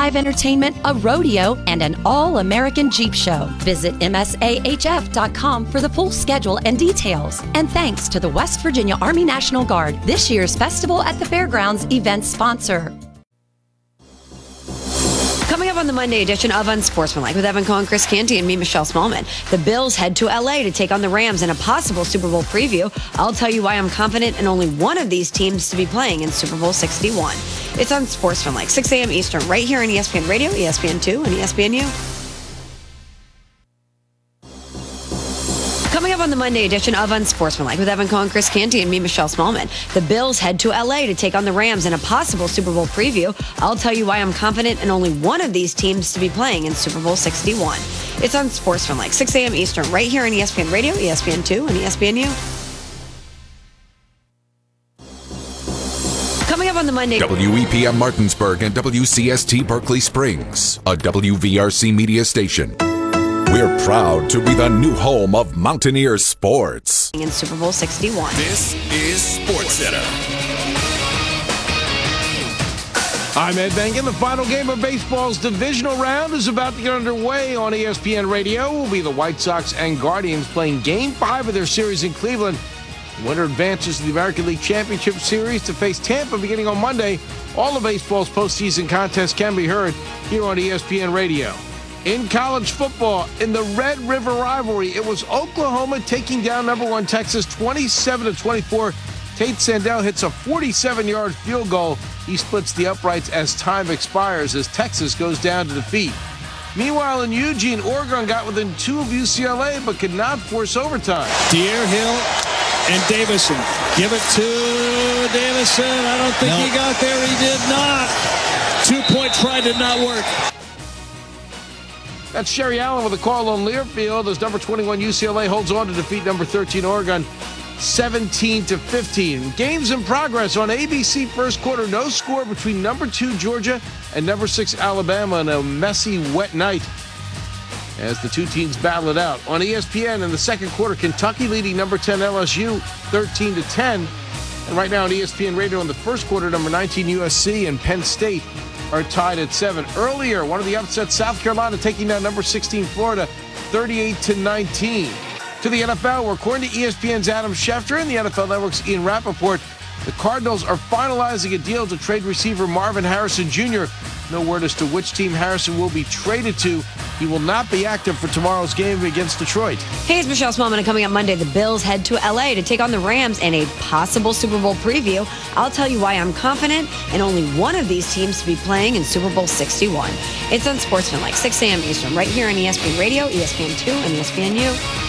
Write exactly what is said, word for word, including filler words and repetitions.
live entertainment, a rodeo, and an all-American Jeep show. Visit M S A H F dot com for the full schedule and details. And thanks to the West Virginia Army National Guard, this year's Festival at the Fairgrounds event sponsor. Coming up on the Monday edition of Unsportsmanlike with Evan Cohen, Chris Canty, and me, Michelle Smallman. The Bills head to L A to take on the Rams in a possible Super Bowl preview. I'll tell you why I'm confident in only one of these teams to be playing in Super Bowl sixty-one. It's Unsportsmanlike, six a.m. Eastern, right here on E S P N Radio, E S P N two, and E S P N U. Coming up on the Monday edition of Unsportsmanlike with Evan Cohen, Chris Canty, and me, Michelle Smallman. The Bills head to L A to take on the Rams in a possible Super Bowl preview. I'll tell you why I'm confident in only one of these teams to be playing in Super Bowl sixty-one. It's Unsportsmanlike, six a.m. Eastern, right here on E S P N Radio, E S P N two, and E S P N U. Coming up on the Monday... W E P M Martinsburg and W C S T Berkeley Springs, a W V R C media station. We're proud to be the new home of Mountaineer sports. In Super Bowl sixty-one. This is SportsCenter. I'm Ed Bengen. The final game of baseball's divisional round is about to get underway on E S P N Radio. Will be the White Sox and Guardians playing Game five of their series in Cleveland. The winner advances to the American League Championship Series to face Tampa beginning on Monday. All of baseball's postseason contests can be heard here on E S P N Radio. In college football, in the Red River rivalry, it was Oklahoma taking down number one Texas twenty-seven to twenty-four. Tate Sandell hits a forty-seven-yard field goal. He splits the uprights as time expires as Texas goes down to defeat. Meanwhile, in Eugene, Oregon got within two of U C L A but could not force overtime. Deere Hill and Davison. Give it to Davison. I don't think no. he got there. He did not. Two-point try did not work. That's Sherry Allen with a call on Learfield as number twenty-one U C L A holds on to defeat number thirteen Oregon seventeen to fifteen. Games in progress on A B C first quarter. No score between number two Georgia and number six Alabama in a messy, wet night as the two teams battle it out. On E S P N in the second quarter, Kentucky leading number ten L S U thirteen to ten. And right now on E S P N Radio in the first quarter, number nineteen U S C and Penn State are tied at seven. Earlier, one of the upsets, South Carolina taking down number sixteen Florida thirty-eight to nineteen. To the N F L, where according to E S P N's Adam Schefter and the N F L Network's Ian Rappaport, the Cardinals are finalizing a deal to trade receiver Marvin Harrison Junior No word as to which team Harrison will be traded to. He will not be active for tomorrow's game against Detroit. Hey, it's Michelle Smallman, and coming up Monday, the Bills head to L A to take on the Rams in a possible Super Bowl preview. I'll tell you why I'm confident in only one of these teams to be playing in Super Bowl sixty-one. It's Unsportsmanlike, six a.m. Eastern, right here on E S P N Radio, E S P N two, and E S P N U.